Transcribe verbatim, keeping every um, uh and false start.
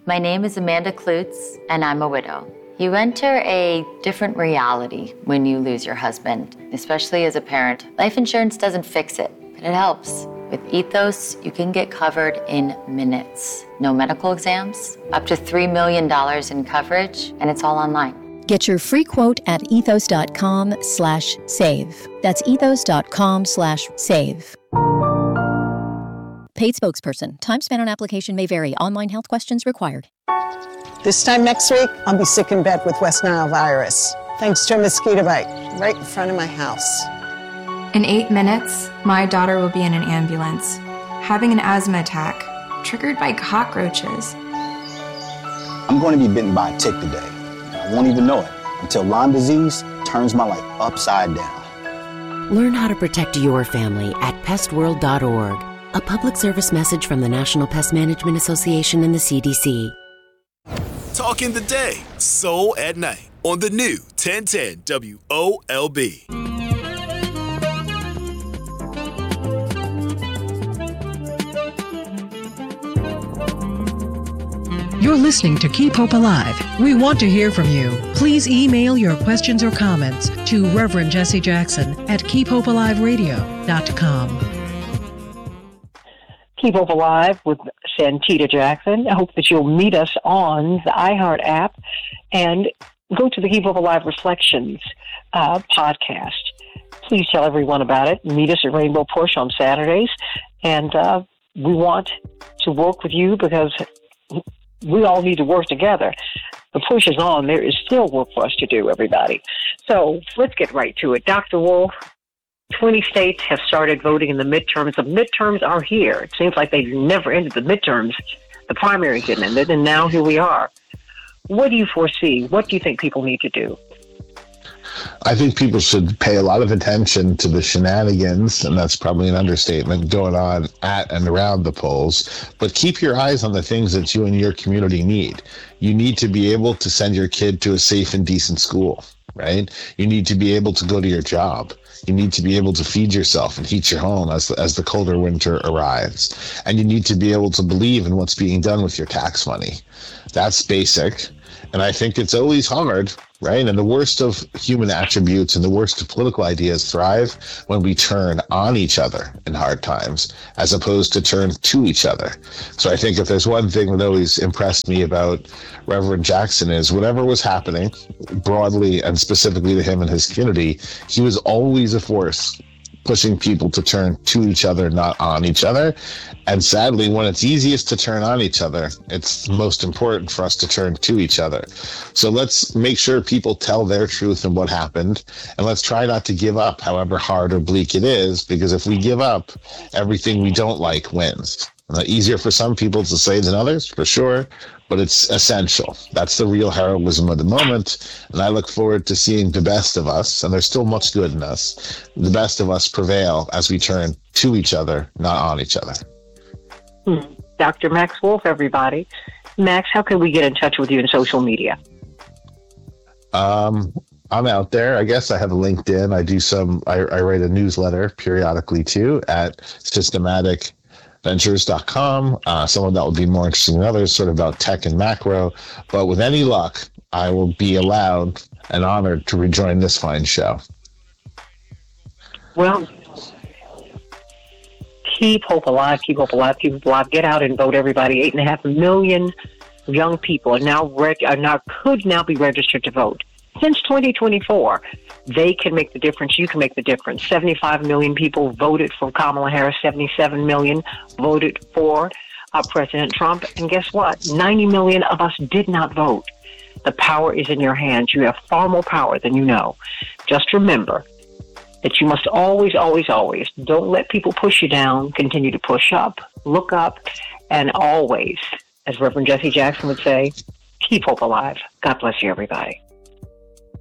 My name is Amanda Klutz, and I'm a widow. You enter a different reality when you lose your husband, especially as a parent. Life insurance doesn't fix it, but it helps. With Ethos, you can get covered in minutes. No medical exams, up to three million dollars in coverage, and it's all online. Get your free quote at ethos.com slash save. That's ethos.com slash save. Paid spokesperson. Time spent on application may vary. Online health questions required. This time next week, I'll be sick in bed with West Nile virus, thanks to a mosquito bite right in front of my house. In eight minutes, my daughter will be in an ambulance, having an asthma attack, triggered by cockroaches. I'm going to be bitten by a tick today. I won't even know it until Lyme disease turns my life upside down. Learn how to protect your family at pest world dot org. A public service message from the National Pest Management Association and the C D C. Talking the day, Soul at Night on the new ten ten W O L B. You're listening to Keep Hope Alive. We want to hear from you. Please email your questions or comments to Reverend Jesse Jackson at keep hope alive radio dot com. Keep Hope Alive with Santita Jackson. I hope that you'll meet us on the iHeart app and go to the Keep Hope Alive Reflections uh, podcast. Please tell everyone about it. Meet us at Rainbow Push on Saturdays. And uh, we want to work with you because we all need to work together. The push is on. There is still work for us to do, everybody. So let's get right to it. Doctor Wolf, twenty states have started voting in the midterms. The midterms are here. It seems like they've never ended the midterms. The primaries didn't end it, and now here we are. What do you foresee? What do you think people need to do? I think people should pay a lot of attention to the shenanigans, and that's probably an understatement, going on at and around the polls. But keep your eyes on the things that you and your community need. You need to be able to send your kid to a safe and decent school, right? You need to be able to go to your job. You need to be able to feed yourself and heat your home as the, as the colder winter arrives. And you need to be able to believe in what's being done with your tax money. That's basic. And I think it's always hard, right? And the worst of human attributes and the worst of political ideas thrive when we turn on each other in hard times, as opposed to turn to each other. So I think if there's one thing that always impressed me about Reverend Jackson is whatever was happening broadly and specifically to him and his community, he was always a force pushing people to turn to each other, not on each other. And sadly, when it's easiest to turn on each other, it's most important for us to turn to each other. So let's make sure people tell their truth and what happened. And let's try not to give up, however hard or bleak it is, because if we give up, everything we don't like wins. Uh, easier for some people to say than others, for sure, but it's essential. That's the real heroism of the moment, and I look forward to seeing the best of us, and there's still much good in us, the best of us prevail as we turn to each other, not on each other. Hmm. Doctor Max Wolf, everybody. Max, how can we get in touch with you in social media? Um, I'm out there. I guess I have a LinkedIn. I do some, I, I write a newsletter periodically too at systematic ventures dot com. Uh, some of that will be more interesting than others, sort of about tech and macro. But with any luck, I will be allowed and honored to rejoin this fine show. Well, keep hope alive, keep hope alive, keep hope alive. Get out and vote, everybody. Eight and a half million young people are now, reg- are now could now be registered to vote. Since twenty twenty-four, they can make the difference. You can make the difference. seventy-five million people voted for Kamala Harris. seventy-seven million voted for uh, President Trump. And guess what? ninety million of us did not vote. The power is in your hands. You have far more power than you know. Just remember that you must always, always, always, don't let people push you down. Continue to push up, look up, and always, as Reverend Jesse Jackson would say, keep hope alive. God bless you, everybody.